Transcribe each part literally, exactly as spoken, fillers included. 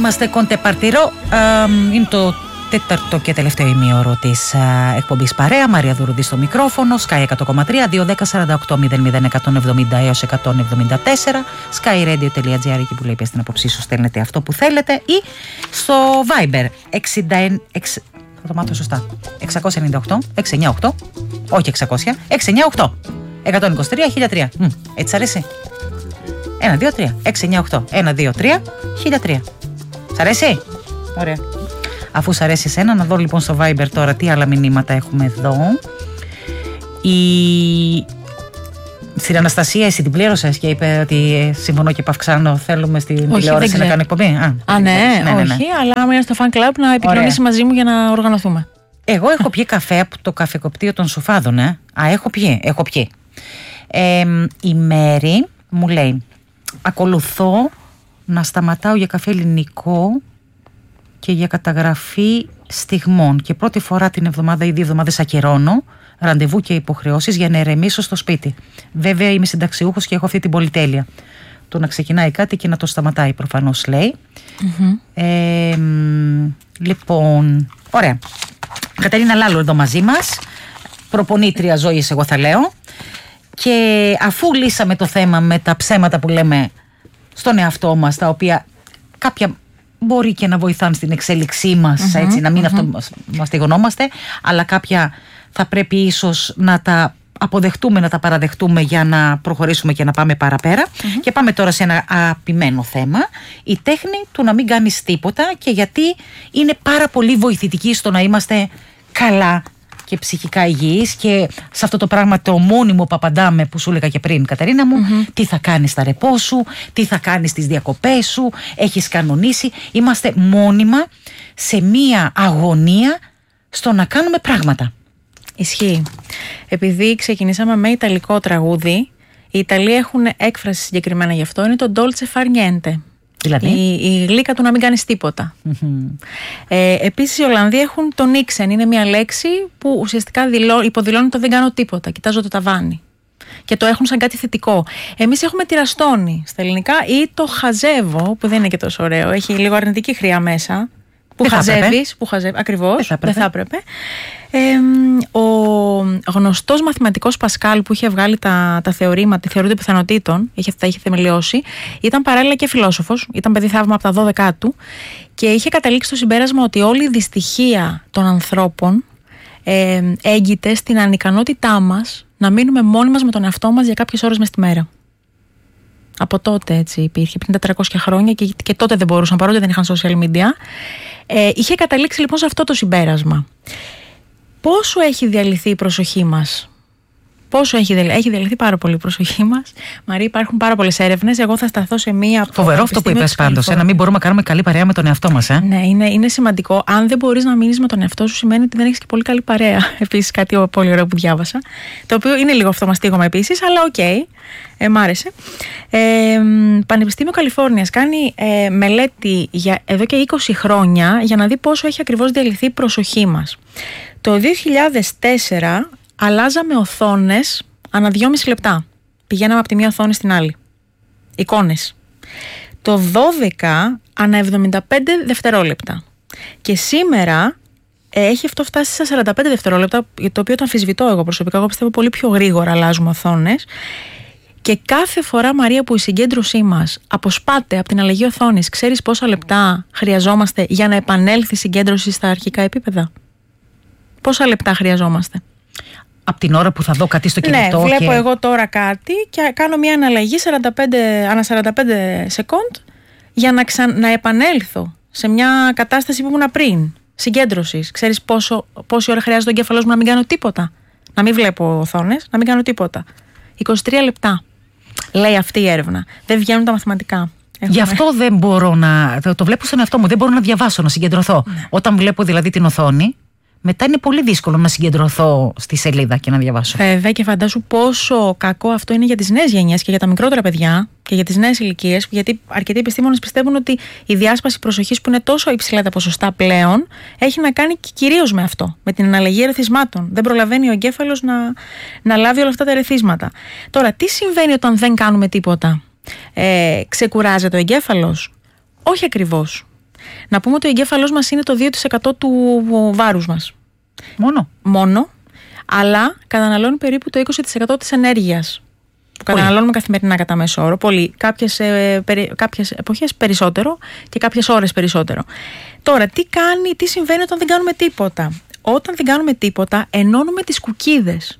Είμαστε κοντεπαρτηρό. Είναι το τέταρτο και τελευταίο ημίωρο της εκπομπής Παρέα. Μαρία Δουρουδή στο μικρόφωνο. Sky εκατό κόμμα τρία, δύο δέκα σαράντα οκτώ μηδέν μηδέν εκατόν εβδομήντα έως εκατόν εβδομήντα τέσσερα. skyradio.gr, εκεί που λέει πες την άποψή σου, στέλνετε αυτό που θέλετε. Ή στο Viber εξήντα εννιά. Θα το μάθω σωστά. εξακόσια ενενήντα οκτώ, εξακόσια ενενήντα οκτώ. Όχι εξακόσια. εξακόσια ενενήντα οκτώ. εκατόν είκοσι τρία, χίλια τρία. Μ, έτσι αρέσει. ένα, δύο, τρία. εξακόσια ενενήντα οκτώ. ένα, δύο, τρία, χίλια τρία. Σ' αρέσει? Ωραία. Αφού σ' αρέσει εσένα, να δω λοιπόν στο Viber τώρα τι άλλα μηνύματα έχουμε εδώ. Η... Στην Αναστασία, εσύ την πλήρωσες και είπε ότι συμφωνώ και παυξάνω, θέλουμε στην όχι, τηλεόραση να κάνω εκπομπή. Α, Α ναι, ναι, ναι, όχι, ναι. Αλλά άμα είναι στο fan club να επικοινωνήσει μαζί μου για να οργανωθούμε. Εγώ έχω πιει καφέ από το καφεκοπτείο των Σοφάδων, ε. Α, έχω πιει, έχω πιει. Ε, η Μέρη μου λέει, ακολουθώ να σταματάω για καφέ ελληνικό και για καταγραφή στιγμών και πρώτη φορά την εβδομάδα ή δύο εβδομάδες ακυρώνω ραντεβού και υποχρεώσεις για να ερεμήσω στο σπίτι. Βέβαια είμαι συνταξιούχος και έχω αυτή την πολυτέλεια. Το να ξεκινάει κάτι και να το σταματάει προφανώς, λέει. Mm-hmm. Ε, λοιπόν, ωραία. Κατερίνα Λάλου εδώ μαζί μας, προπονήτρια ζωής εγώ θα λέω. Και αφού λύσαμε το θέμα με τα ψέματα που λέμε στον εαυτό μας, τα οποία κάποια μπορεί και να βοηθάνε στην εξέλιξή μας, mm-hmm, έτσι, να μην mm-hmm. αυτομαστιγωνόμαστε, αλλά κάποια θα πρέπει ίσως να τα αποδεχτούμε, να τα παραδεχτούμε για να προχωρήσουμε και να πάμε παραπέρα. Mm-hmm. Και πάμε τώρα σε ένα αγαπημένο θέμα, η τέχνη του να μην κάνεις τίποτα, και γιατί είναι πάρα πολύ βοηθητική στο να είμαστε καλά και ψυχικά υγιείς, και σε αυτό το πράγμα το μόνιμο που απαντάμε που σου έλεγα και πριν, Κατερίνα μου, mm-hmm. τι θα κάνεις στα ρεπό σου, τι θα κάνεις στις διακοπές σου, έχεις κανονίσει. Είμαστε μόνιμα σε μία αγωνία στο να κάνουμε πράγματα. Ισχύει. Επειδή ξεκινήσαμε με ιταλικό τραγούδι, οι Ιταλοί έχουν έκφραση συγκεκριμένα γι' αυτό, είναι το dolce far niente. Δηλαδή? Η, η γλύκα του να μην κάνεις τίποτα. Mm-hmm. Ε, επίσης οι Ολλανδοί έχουν το νίξεν, είναι μια λέξη που ουσιαστικά δηλώ, υποδηλώνει το δεν κάνω τίποτα, κοιτάζω το ταβάνι. Και το έχουν σαν κάτι θετικό. Εμείς έχουμε τη ραστόνη στα ελληνικά, ή το χαζεύω, που δεν είναι και τόσο ωραίο, έχει λίγο αρνητική χρειά μέσα. Που χαζεύεις, που χαζεύεις, ακριβώς, δεν θα, δεν θα έπρεπε. Ε, ο γνωστός μαθηματικός Πασκάλ που είχε βγάλει τα, τα θεωρήματα, τη θεωρία των πιθανότητων, είχε, τα είχε θεμελιώσει, ήταν παράλληλα και φιλόσοφος, ήταν παιδί θαύμα από τα δώδεκά του, και είχε καταλήξει στο συμπέρασμα ότι όλη η δυστυχία των ανθρώπων ε, έγκυται στην ανικανότητά μας να μείνουμε μόνοι μας με τον εαυτό μας για κάποιες ώρες μες τη μέρα. Από τότε έτσι υπήρχε, πριν τετρακόσια χρόνια, και, και τότε δεν μπορούσαν, παρότι δεν είχαν social media. Ε, είχε καταλήξει λοιπόν σε αυτό το συμπέρασμα. Πόσο έχει διαλυθεί η προσοχή μας? Πόσο έχει διαλυθεί? Έχει διαλυθεί πάρα πολύ η προσοχή μας. Μαρία, υπάρχουν πάρα πολλές έρευνες. Εγώ θα σταθώ σε μία. Φοβερό αυτό που είπες πάντως. Να μην μπορούμε να κάνουμε καλή παρέα με τον εαυτό μας. Ε? Ναι, είναι, είναι σημαντικό. Αν δεν μπορείς να μείνεις με τον εαυτό σου, σημαίνει ότι δεν έχεις και πολύ καλή παρέα. Επίσης, κάτι πολύ ωραίο που διάβασα. Το οποίο είναι λίγο αυτομαστίγωμα επίσης, αλλά οκ. Okay. Ε, μ' άρεσε. Ε, Πανεπιστήμιο Καλιφόρνιας κάνει ε, μελέτη για, εδώ και είκοσι χρόνια για να δει πόσο έχει ακριβώς διαλυθεί η προσοχή μας. Το δύο χιλιάδες τέσσερα αλλάζαμε οθόνες ανά δυόμιση λεπτά. Πηγαίναμε από τη μία οθόνη στην άλλη. Εικόνες. Το δώδεκα ανά εβδομήντα πέντε δευτερόλεπτα. Και σήμερα ε, έχει αυτό φτάσει στα σαράντα πέντε δευτερόλεπτα, το οποίο το αμφισβητώ εγώ προσωπικά. Εγώ πιστεύω πολύ πιο γρήγορα αλλάζουμε οθόνες. Και κάθε φορά, Μαρία, που η συγκέντρωσή μας αποσπάται από την αλλαγή οθόνης, ξέρεις πόσα λεπτά χρειαζόμαστε για να επανέλθει η συγκέντρωση στα αρχικά επίπεδα? Πόσα λεπτά χρειαζόμαστε? Από την ώρα που θα δω κάτι στο κινητό. Ναι, βλέπω και... εγώ τώρα κάτι και κάνω μια αναλλαγή σαράντα πέντε, ανά σαράντα πέντε σεκόντ για να, ξα... να επανέλθω σε μια κατάσταση που ήμουν πριν. Συγκέντρωσης. Ξέρεις πόσο, πόση ώρα χρειάζεται ο εγκέφαλός μου να μην κάνω τίποτα? Να μην βλέπω οθόνες, να μην κάνω τίποτα. είκοσι τρία λεπτά. Λέει αυτή η έρευνα. Δεν βγαίνουν τα μαθηματικά. Έχουμε. Γι' αυτό δεν μπορώ να. Το βλέπω στον εαυτό μου. Δεν μπορώ να διαβάσω, να συγκεντρωθώ. Ναι. Όταν βλέπω δηλαδή την οθόνη, μετά είναι πολύ δύσκολο να συγκεντρωθώ στη σελίδα και να διαβάσω. Βέβαια, και φαντάσου πόσο κακό αυτό είναι για τις νέες γενιές και για τα μικρότερα παιδιά και για τις νέες ηλικίες. Γιατί αρκετοί επιστήμονες πιστεύουν ότι η διάσπαση προσοχής, που είναι τόσο υψηλά τα ποσοστά πλέον, έχει να κάνει κυρίως με αυτό. Με την αναλλαγή ερεθισμάτων. Δεν προλαβαίνει ο εγκέφαλος να, να λάβει όλα αυτά τα ερεθίσματα. Τώρα, τι συμβαίνει όταν δεν κάνουμε τίποτα? Ε, ξεκουράζεται ο εγκέφαλος? Όχι ακριβώς. Να πούμε ότι ο εγκέφαλός μας είναι το δύο τοις εκατό του βάρους μας. Μόνο. Μόνο, αλλά καταναλώνει περίπου το είκοσι τοις εκατό της ενέργειας που καταναλώνουμε καθημερινά κατά μέσο όρο. Πολύ. Κάποιες, ε, περι, κάποιες εποχές περισσότερο και κάποιες ώρες περισσότερο. Τώρα, τι κάνει, τι συμβαίνει όταν δεν κάνουμε τίποτα? Όταν δεν κάνουμε τίποτα, ενώνουμε τις κουκίδες.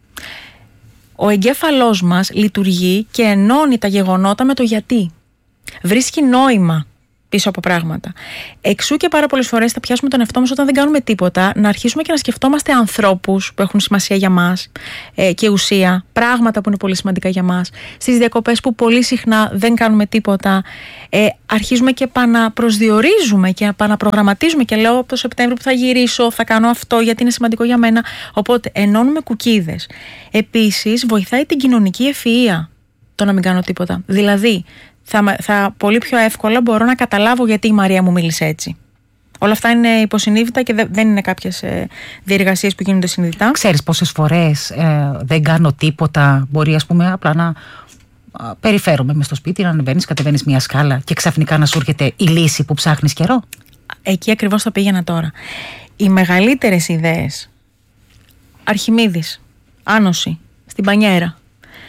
Ο εγκέφαλός μας λειτουργεί και ενώνει τα γεγονότα με το γιατί. Βρίσκει νόημα πίσω από πράγματα. Εξού και πάρα πολλές φορές θα πιάσουμε τον εαυτό μας όταν δεν κάνουμε τίποτα, να αρχίσουμε και να σκεφτόμαστε ανθρώπους που έχουν σημασία για μας ε, και ουσία, πράγματα που είναι πολύ σημαντικά για μας. Στις διακοπές που πολύ συχνά δεν κάνουμε τίποτα, ε, αρχίζουμε και επαναπροσδιορίζουμε και επαναπρογραμματίζουμε και λέω από το Σεπτέμβριο που θα γυρίσω, θα κάνω αυτό γιατί είναι σημαντικό για μένα. Οπότε ενώνουμε κουκίδες. Επίσης, βοηθάει την κοινωνική ευφυΐα το να μην κάνω τίποτα. Δηλαδή, Θα, θα πολύ πιο εύκολα μπορώ να καταλάβω γιατί η Μαρία μου μίλησε έτσι. Όλα αυτά είναι υποσυνείδητα και δεν, δεν είναι κάποιες ε, διεργασίες που γίνονται συνειδητά. Ξέρεις πόσες φορές ε, δεν κάνω τίποτα, μπορεί ας πούμε απλά να α, περιφέρομαι μες στο σπίτι, να ανεβαίνεις, κατεβαίνεις μια σκάλα και ξαφνικά να σου έρχεται η λύση που ψάχνεις καιρό. Εκεί ακριβώς θα πήγαινα τώρα. Οι μεγαλύτερες ιδέες, Αρχιμίδης, Άνωση, στην Πανιέρα,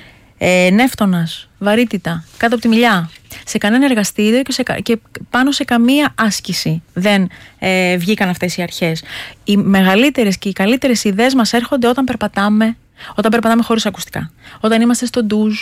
Ε, νεύτωνας, βαρύτητα, κάτω από τη μιλιά, σε κανένα εργαστήριο και, σε, και πάνω σε καμία άσκηση δεν ε, βγήκαν αυτές οι αρχές. Οι μεγαλύτερες και οι καλύτερες ιδέες μας έρχονται όταν περπατάμε, όταν περπατάμε χωρίς ακουστικά, όταν είμαστε στο ντουζ,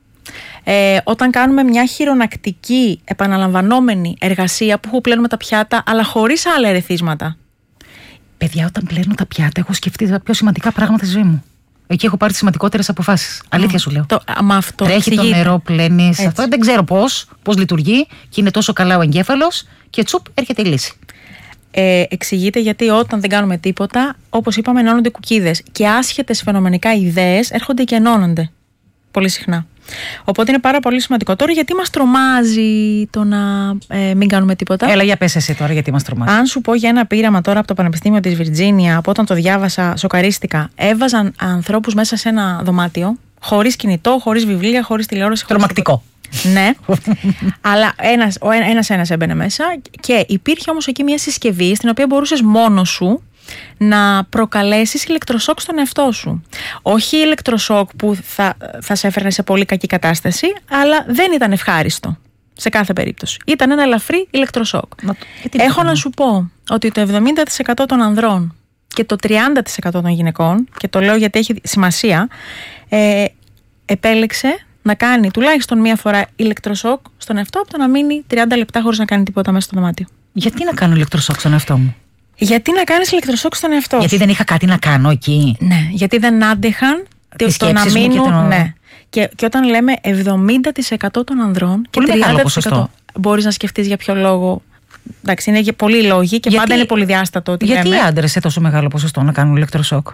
ε, όταν κάνουμε μια χειρονακτική επαναλαμβανόμενη εργασία που πλένουμε τα πιάτα αλλά χωρίς άλλα ερεθίσματα. Παιδιά, όταν πλένω τα πιάτα έχω σκεφτεί τα πιο σημαντικά πράγματα στη ζωή μου. Εκεί έχω πάρει τις σημαντικότερες αποφάσεις. Αλήθεια σου λέω. Το, μα αυτό τρέχει εξηγείται. Το νερό, πλένεις. Αυτό δεν ξέρω πώς, πώς λειτουργεί και είναι τόσο καλά ο εγκέφαλος και τσουπ έρχεται η λύση. Ε, εξηγείται γιατί όταν δεν κάνουμε τίποτα, όπως είπαμε, ενώνονται κουκίδες και άσχετες φαινομενικά ιδέες έρχονται και ενώνονται πολύ συχνά. Οπότε είναι πάρα πολύ σημαντικό. Τώρα, γιατί μας τρομάζει το να ε, μην κάνουμε τίποτα? Έλα, για πες εσύ τώρα, γιατί μας τρομάζει. Αν σου πω για ένα πείραμα τώρα από το Πανεπιστήμιο της Βιρτζίνια, από όταν το διάβασα, σοκαρίστηκα. Έβαζαν ανθρώπους μέσα σε ένα δωμάτιο, χωρίς κινητό, χωρίς βιβλία, χωρίς τηλεόραση. Τρομακτικό. Ναι, αλλά ένας, ο ένας ένας έμπαινε μέσα και υπήρχε όμως εκεί μια συσκευή στην οποία μπορούσες μόνος σου να προκαλέσεις ηλεκτροσόκ στον εαυτό σου. Όχι ηλεκτροσόκ που θα, θα σε έφερνε σε πολύ κακή κατάσταση, αλλά δεν ήταν ευχάριστο σε κάθε περίπτωση. Ήταν ένα ελαφρύ ηλεκτροσόκ. Μα, Έχω να σου πω ότι το εβδομήντα τοις εκατό των ανδρών και το τριάντα τοις εκατό των γυναικών, και το λέω γιατί έχει σημασία, ε, επέλεξε να κάνει τουλάχιστον μία φορά ηλεκτροσόκ στον εαυτό από το να μείνει τριάντα λεπτά χωρίς να κάνει τίποτα μέσα στο δωμάτιο. Γιατί να κάνω ηλεκτροσόκ στον εαυτό μου? Γιατί να κάνεις ηλεκτροσόκ στον εαυτό σου? Γιατί δεν είχα κάτι να κάνω εκεί. Ναι, γιατί δεν άντεχαν τις το να μείνουν. Και, το... ναι. και, και όταν λέμε εβδομήντα τοις εκατό των ανδρών και τριάντα τοις εκατό μπορείς να σκεφτείς για ποιο λόγο. Εντάξει, είναι πολλοί λόγοι και γιατί... πάντα είναι πολυδιάστατο. Γιατί λέμε. Οι άντρες σε τόσο μεγάλο ποσοστό να κάνουν ηλεκτροσόκ?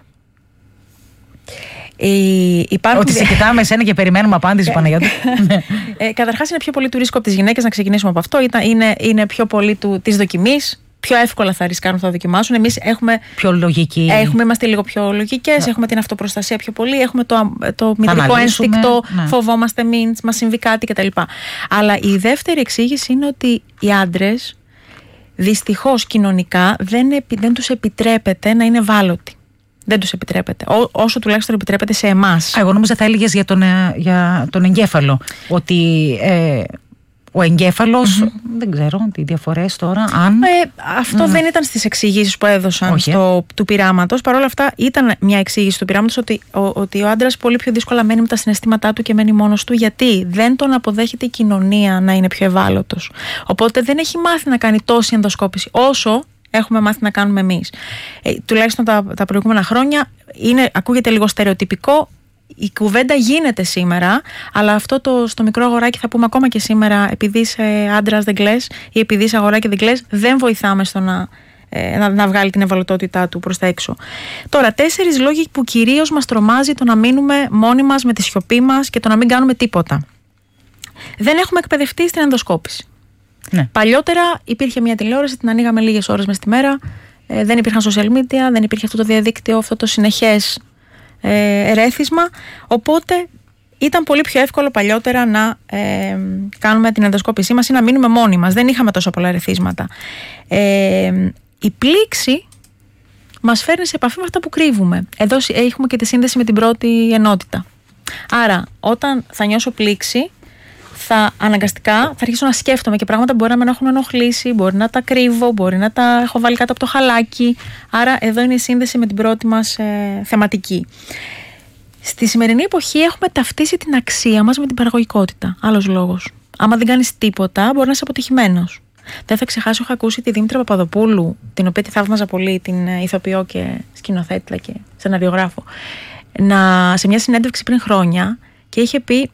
Η, υπάρχουν... Ότι σε κοιτάμε εσένα και περιμένουμε απάντηση, Παναγιώτη. ε, Καταρχάς είναι πιο πολύ του ρίσκου από τις γυναίκες, να ξεκινήσουμε από αυτό. Είναι, είναι πιο πολύ του, της δοκιμής. Πιο εύκολα θα ρισκάρουν, θα δοκιμάσουν. Εμείς έχουμε. Πιο λογική. Έχουμε, είμαστε λίγο πιο λογικές. Yeah. Έχουμε την αυτοπροστασία πιο πολύ. Έχουμε το, το μητρικό ένστικτο. Ναι. Φοβόμαστε μην μας συμβεί κάτι κτλ. Αλλά η δεύτερη εξήγηση είναι ότι οι άντρες δυστυχώς κοινωνικά δεν, δεν τους επιτρέπεται να είναι ευάλωτοι. Δεν τους επιτρέπεται. Ό, όσο τουλάχιστον επιτρέπεται σε εμάς. Εγώ νόμιζα θα έλεγες για τον, για τον εγκέφαλο. Ότι. Ε, Ο εγκέφαλος, mm-hmm. δεν ξέρω τι διαφορές τώρα, αν... Ε, αυτό mm. δεν ήταν στις εξηγήσεις που έδωσαν στο, του πειράματος. Παρ' όλα αυτά ήταν μια εξήγηση του πειράματος ότι ο, ότι ο άντρας πολύ πιο δύσκολα μένει με τα συναισθήματά του και μένει μόνος του, γιατί δεν τον αποδέχεται η κοινωνία να είναι πιο ευάλωτος. Οπότε δεν έχει μάθει να κάνει τόση ενδοσκόπηση όσο έχουμε μάθει να κάνουμε εμείς. Ε, τουλάχιστον τα, τα προηγούμενα χρόνια είναι, ακούγεται λίγο στερεοτυπικό. Η κουβέντα γίνεται σήμερα, αλλά αυτό το στο μικρό αγοράκι θα πούμε ακόμα και σήμερα, επειδή είσαι άντρας δεν κλαις ή επειδή είσαι αγοράκι δεν κλαις, δεν βοηθάμε στο να, ε, να, να βγάλει την ευαλωτότητά του προς τα έξω. Τώρα, τέσσερις λόγοι που κυρίως μας τρομάζει το να μείνουμε μόνοι μας με τη σιωπή μας και το να μην κάνουμε τίποτα. Δεν έχουμε εκπαιδευτεί στην ενδοσκόπηση. Ναι. Παλιότερα υπήρχε μια τηλεόραση, την ανοίγαμε λίγες ώρες μες τη μέρα, ε, δεν υπήρχαν social media, δεν υπήρχε αυτό το διαδίκτυο, αυτό το συνεχές ερέθισμα, οπότε ήταν πολύ πιο εύκολο παλιότερα να ε, κάνουμε την ενδοσκόπησή μας ή να μείνουμε μόνοι μας. Δεν είχαμε τόσο πολλά ερεθίσματα. Ε, η πλήξη μας φέρνει σε επαφή με αυτά που κρύβουμε. Εδώ έχουμε και τη σύνδεση με την πρώτη ενότητα. Άρα, όταν θα νιώσω πλήξη, θα αναγκαστικά θα αρχίσω να σκέφτομαι και πράγματα που μπορεί να με έχουν ενοχλήσει, μπορεί να τα κρύβω, μπορεί να τα έχω βάλει κάτω από το χαλάκι. Άρα, εδώ είναι η σύνδεση με την πρώτη μας ε, θεματική. Στη σημερινή εποχή έχουμε ταυτίσει την αξία μας με την παραγωγικότητα. Άλλος λόγος. Άμα δεν κάνεις τίποτα, μπορεί να είσαι αποτυχημένος. Δεν θα ξεχάσω, έχω ακούσει τη Δήμητρα Παπαδοπούλου, την οποία τη θαύμαζα πολύ, την ηθοποιό και σκηνοθέτητα και σεναριογράφο, να, σε μια συνέντευξη πριν χρόνια, και είχε πει,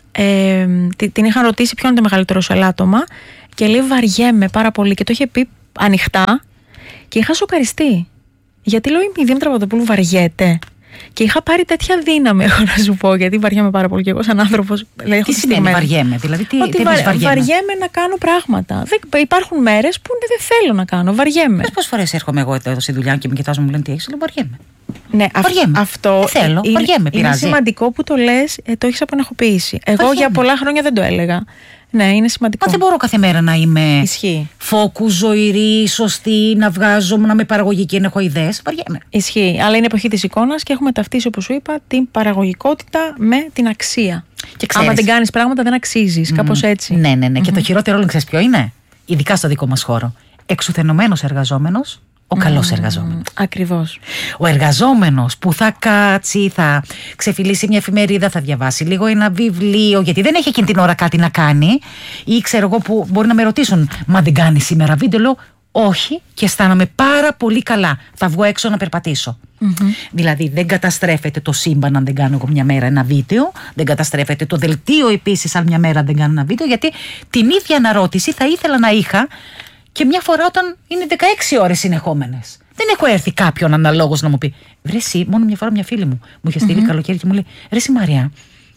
ε, την είχαν ρωτήσει ποιο είναι το μεγαλύτερο σου ελάττωμα, και λέει βαριέμαι πάρα πολύ, και το είχε πει ανοιχτά, και είχα σοκαριστεί. Γιατί λέω η Δήμητρα Παπαδοπούλου βαριέται. Και είχα πάρει τέτοια δύναμη, έχω να σου πω, γιατί βαριέμαι πάρα πολύ και εγώ σαν άνθρωπος. Τι σημαίνει βαριέμαι, δηλαδή τι, ότι τι βα, βαριέμαι. Βαριέμαι να κάνω πράγματα. Δεν, υπάρχουν μέρες που δεν θέλω να κάνω, βαριέμαι. Πόσες φορές έρχομαι εγώ εδώ στη δουλειά και με κοιτάζουν και μου λένε τι έχεις, λέω βαριέμαι. Ναι, βαριέμαι. Αυτό δεν θέλω, είναι, βαριέμαι, πειράζει. Είναι σημαντικό που το λες, ε, το έχεις απενεχοποιήσει. Εγώ βαριέμαι. Για πολλά χρόνια δεν το έλεγα. Ναι, είναι σημαντικό. Μα δεν μπορώ κάθε μέρα να είμαι φόκου, ζωηρή, σωστή, να βγάζω, να είμαι παραγωγική, να έχω ιδέες. Βαριέμαι. Ισχύει. Αλλά είναι εποχή της εικόνας και έχουμε ταυτίσει, όπως σου είπα, την παραγωγικότητα με την αξία. Και άμα δεν κάνεις πράγματα, δεν αξίζεις. Mm. Κάπως έτσι. Ναι, ναι, ναι. Mm-hmm. Και το χειρότερο όλο, ξέρεις ποιο είναι? Ειδικά στο δικό μας χώρο. Εξουθενωμένος εργαζόμενος. Ο καλός εργαζόμενος. Mm, ακριβώς. Ο εργαζόμενος που θα κάτσει, θα ξεφυλίσει μια εφημερίδα, θα διαβάσει λίγο ένα βιβλίο, γιατί δεν έχει εκείνη την ώρα κάτι να κάνει, ή ξέρω εγώ που μπορεί να με ρωτήσουν, μα δεν κάνει σήμερα βίντεο? Λέω όχι, και αισθάνομαι πάρα πολύ καλά. Θα βγω έξω να περπατήσω. Mm-hmm. Δηλαδή δεν καταστρέφεται το σύμπαν αν δεν κάνω εγώ μια μέρα ένα βίντεο, δεν καταστρέφεται το δελτίο επίσης αν μια μέρα δεν κάνω ένα βίντεο, γιατί την ίδια αναρώτηση θα ήθελα να είχα και μια φορά όταν είναι δεκαέξι ώρες συνεχόμενες. Δεν έχω έρθει κάποιον αναλόγως να μου πει, βρε εσύ, μόνο μια φορά μια φίλη μου μου είχε στείλει mm-hmm. καλοκαίρι και μου λέει, ρε εσύ Μαρία,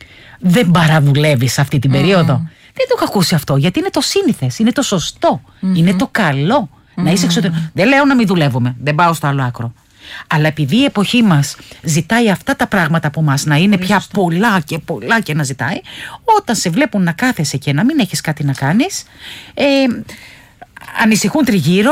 δεν παραδουλεύεις αυτή την περίοδο? Mm. Δεν το έχω ακούσει αυτό, γιατί είναι το σύνηθες, είναι το σωστό, mm-hmm. είναι το καλό. Mm-hmm. Να είσαι εξωτερικό. Δεν λέω να μην δουλεύουμε, δεν πάω στο άλλο άκρο. Αλλά επειδή η εποχή μας ζητάει αυτά τα πράγματα από μας, να είναι πολύ πια σωστό. πολλά και πολλά και να ζητάει, όταν σε βλέπουν να κάθεσαι και να μην έχεις κάτι να κάνεις, ε, ανησυχούν τριγύρω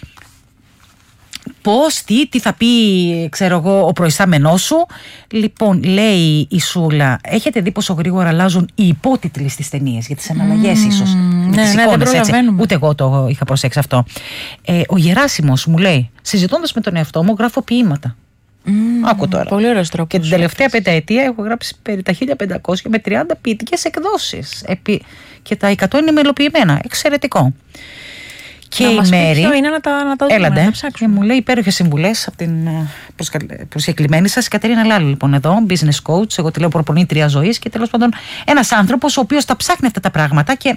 πώς, τι, τι θα πει, ξέρω εγώ, ο προϊστάμενός σου. Λοιπόν, λέει η Σούλα, έχετε δει πόσο γρήγορα αλλάζουν οι υπότιτλοι στις ταινίες για τις αναλλαγές mm, ίσως με ναι, τις ναι, εικόνες, έτσι. Ούτε εγώ το είχα προσέξει αυτό. ε, Ο Γεράσιμος μου λέει, συζητώντας με τον εαυτό μου, γράφω ποίηματα. Mm, Άκου τώρα. Πολύ ωραίος τρόπος. Και την τελευταία πενταετία έχω γράψει περί τα χίλια πεντακόσια με τριάντα ποιητικές εκδόσεις. Επί... Και τα εκατό είναι μελοποιημένα. Εξαιρετικό. Και να η Μέρη. Είναι να τα, να τα δούμε, έλαντε, να τα ψάξουμε. Και μου λέει υπέροχες συμβουλές από την προσκεκλημένη σας, η Κατερίνα Λάλου, λοιπόν, εδώ, business coach. Εγώ τη λέω προπονήτρια ζωής και τέλος πάντων ένας άνθρωπος ο οποίος τα ψάχνει αυτά τα πράγματα. Και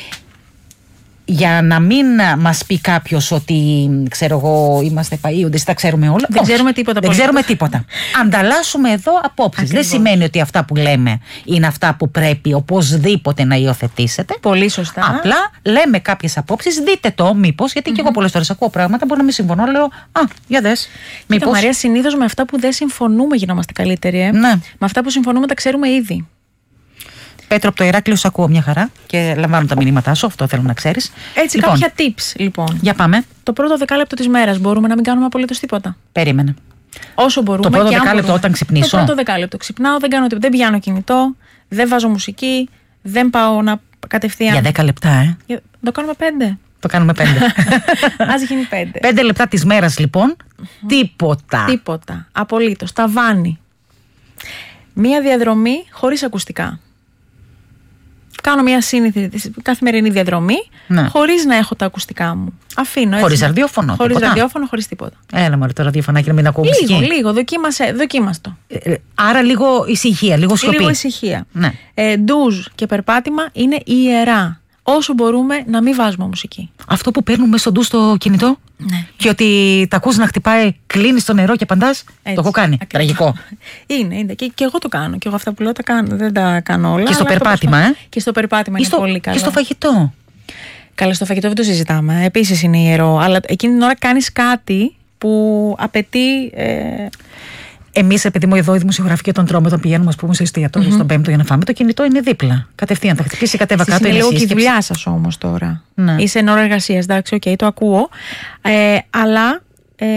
για να μην μας πει κάποιος ότι, ξέρω εγώ, είμαστε φαΐοντες, τα ξέρουμε όλα. Δεν όχι, ξέρουμε τίποτα. Δεν ξέρουμε τίποτα. Ανταλλάσσουμε εδώ απόψεις. Δεν σημαίνει ότι αυτά που λέμε είναι αυτά που πρέπει οπωσδήποτε να υιοθετήσετε. Πολύ σωστά. Απλά λέμε κάποιες απόψεις, δείτε το μήπως, γιατί mm-hmm. και εγώ πολλές φορές ακούω πράγματα, μπορεί να μην συμφωνώ, λέω α, για δες. Μήπως. Μαρία, συνήθως με αυτά που δεν συμφωνούμε γινόμαστε καλύτεροι. Ε? Ναι. Με αυτά που συμφωνούμε τα ξέρουμε ήδη. Πέτρο από το Ηράκλειο, σ' ακούω μια χαρά και λαμβάνω τα μηνύματά σου, αυτό θέλω να ξέρεις. Έτσι, λοιπόν, κάποια tips λοιπόν. Για πάμε. Το πρώτο δεκάλεπτο της μέρας μπορούμε να μην κάνουμε απολύτως τίποτα. Περίμενε. Όσο μπορούμε. Το πρώτο δεκάλεπτο όταν ξυπνήσω. Το πρώτο δεκάλεπτο ξυπνάω, δεν κάνω τίποτα. Δεν πιάνω κινητό, δεν βάζω μουσική, δεν πάω να κατευθείαν. Για δέκα λεπτά, ε. Για... Το κάνουμε πέντε. Το κάνουμε πέντε. Ας γίνει πέντε. Πέντε λεπτά της μέρας λοιπόν. Τίποτα. Τίποτα. Απολύτως. Ταβάνι. Μία διαδρομή χωρίς ακουστικά. Κάνω μια σύνηθη καθημερινή διαδρομή, ναι, χωρίς να έχω τα ακουστικά μου. Αφήνω έτσι. Χωρίς ραδιόφωνο. Χωρίς ραδιόφωνο, χωρίς τίποτα. Έλα μωρέ το ραδιοφωνάκι να μην ακούω μουσική. Λίγο, λίγο. Δοκίμασε, δοκίμασε το. Ε, άρα λίγο ησυχία, λίγο σιωπή. Λίγο ησυχία. Ναι. Ε, ντουζ και περπάτημα είναι ιερά. Όσο μπορούμε να μην βάζουμε μουσική. Αυτό που παίρνουμε στο ντουζ στο κινητό. Ναι. Και ότι τα ακούς να χτυπάει, κλείνεις το νερό και απαντάς. Το έχω κάνει. Ακριβώς. Τραγικό. Είναι, είναι. Και, και εγώ το κάνω. Και εγώ αυτά που λέω τα κάνω. Δεν τα κάνω όλα. Και στο περπάτημα, ε. Και στο περπάτημα είναι στο, πολύ καλό. Και στο φαγητό. Καλά, στο φαγητό δεν το συζητάμε. Επίσης είναι ιερό. Αλλά εκείνη την ώρα κάνεις κάτι που απαιτεί. Ε, εμείς, επειδή μου εδώ οι δημοσιογραφικοί τον τρώμε, όταν πηγαίνουμε, ας πούμε, στο εστιατόριο, mm-hmm. στον Πέμπτο για να φάμε, το κινητό είναι δίπλα. Κατευθείαν θα χτυπήσει, κατέβα κάτω. Είναι λίγο και η δουλειά σας όμως τώρα. Ναι. Είσαι εν ώρα εργασίας, εντάξει, οκ, okay, το ακούω. Ε, αλλά. Ε,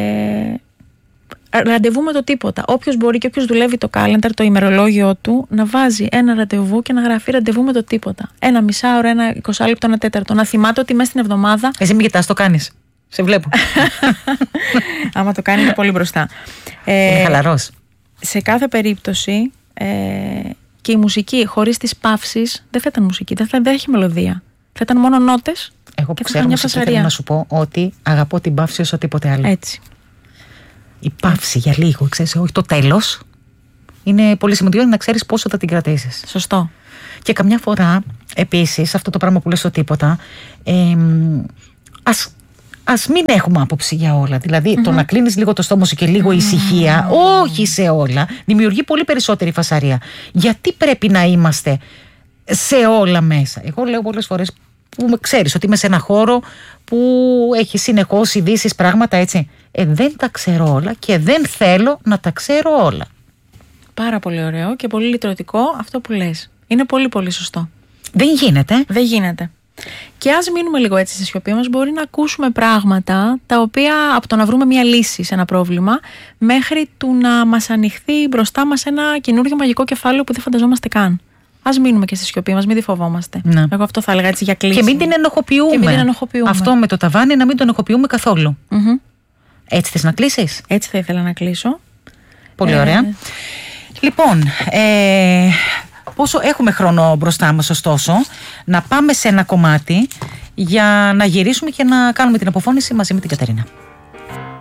ραντεβού με το τίποτα. Όποιος μπορεί και όποιος δουλεύει το calendar, το ημερολόγιο του, να βάζει ένα ραντεβού και να γράφει ραντεβού με το τίποτα. Ένα μισάωρο, ένα εικοσάλεπτο, ένα τέταρτο. Να θυμάται ότι μέσα στην εβδομάδα. Εσύ μην κοιτάς, το κάνεις. Σε βλέπω. Άμα το κάνει, είναι πολύ μπροστά. Είναι ε, χαλαρός. Σε κάθε περίπτωση, ε, και η μουσική χωρίς τις παύσεις δεν θα ήταν μουσική, δεν θα δεν έχει μελωδία. Θα ήταν μόνο νότες. Εγώ που ξέρω μουσική, θέλω να σου πω ότι αγαπώ την παύση όσο τίποτε άλλο. Έτσι. Η παύση για λίγο, ξέρεις, όχι το τέλος. Είναι πολύ σημαντικό να ξέρεις πόσο θα την κρατήσεις. Σωστό. Και καμιά φορά, επίσης, αυτό το πράγμα που λες το τίποτα, ε, ας, ας μην έχουμε άποψη για όλα. Δηλαδή, mm-hmm. το να κλείνεις λίγο το στόμα σου και λίγο mm-hmm. ησυχία, όχι σε όλα, δημιουργεί πολύ περισσότερη φασαρία. Γιατί πρέπει να είμαστε σε όλα μέσα? Εγώ λέω πολλές φορές, που ξέρεις ότι είμαι σε ένα χώρο που έχει συνεχώς ειδήσεις, πράγματα έτσι. Ε, δεν τα ξέρω όλα και δεν θέλω να τα ξέρω όλα. Πάρα πολύ ωραίο και πολύ λυτρωτικό αυτό που λες. Είναι πολύ πολύ σωστό. Δεν γίνεται. Δεν γίνεται. Και ας μείνουμε λίγο έτσι στη σιωπή μας, μπορεί να ακούσουμε πράγματα τα οποία από το να βρούμε μια λύση σε ένα πρόβλημα μέχρι του να μας ανοιχθεί μπροστά μας ένα καινούργιο μαγικό κεφάλαιο που δεν φανταζόμαστε καν. Ας μείνουμε και στη σιωπή μας, μην τη φοβόμαστε. Ναι. Εγώ αυτό θα έλεγα έτσι για κλείσιμο. Και μην την ενοχοποιούμε. Και μην την ενοχοποιούμε. Αυτό με το ταβάνι να μην το ενοχοποιούμε καθόλου. Mm-hmm. Έτσι θες να κλείσεις? Έτσι θα ήθελα να κλείσω. Πολύ ε... ωραία. Λοιπόν, ε, πόσο έχουμε χρόνο μπροστά μας, ωστόσο, να πάμε σε ένα κομμάτι για να γυρίσουμε και να κάνουμε την αποφώνηση μαζί με την Κατερίνα.